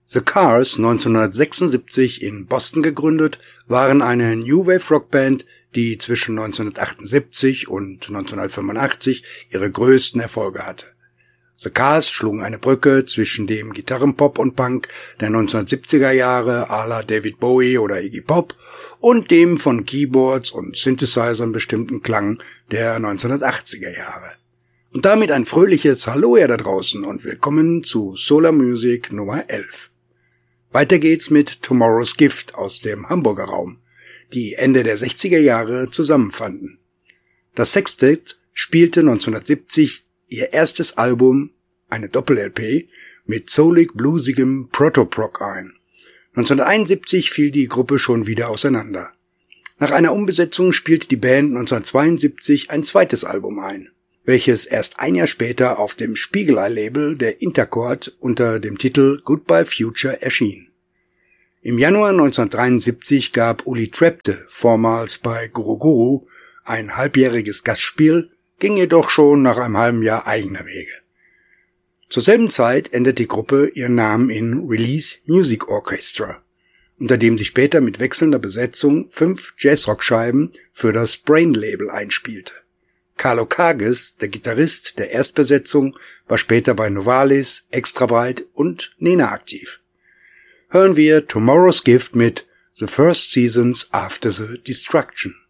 The Cars, 1976 in Boston gegründet, waren eine New Wave Rockband, die zwischen 1978 und 1985 ihre größten Erfolge hatte. The Cars schlugen eine Brücke zwischen dem Gitarrenpop und Punk der 1970er Jahre à la David Bowie oder Iggy Pop und dem von Keyboards und Synthesizern bestimmten Klang der 1980er Jahre. Und damit ein fröhliches Hallo ihr da draußen und willkommen zu Solar Music Nummer 11. Weiter geht's mit Tomorrow's Gift aus dem Hamburger Raum, die Ende der 60er Jahre zusammenfanden. Das Sextett spielte 1970 ihr erstes Album, eine Doppel-LP, mit soulig-bluesigem Proto-Prog ein. 1971 fiel die Gruppe schon wieder auseinander. Nach einer Umbesetzung spielte die Band 1972 ein zweites Album ein, welches erst ein Jahr später auf dem Spiegelei-Label der Intercord unter dem Titel Goodbye Future erschien. Im Januar 1973 gab Uli Trepte, vormals bei Guru Guru, ein halbjähriges Gastspiel, ging jedoch schon nach einem halben Jahr eigener Wege. Zur selben Zeit änderte die Gruppe ihren Namen in Release Music Orchestra, unter dem sie später mit wechselnder Besetzung 5 Jazzrock-Scheiben für das Brain-Label einspielte. Carlo Kages, der Gitarrist der Erstbesetzung, war später bei Novalis, Extrabreit und Nena aktiv. Hören wir Tomorrow's Gift mit The First Seasons After the Destruction.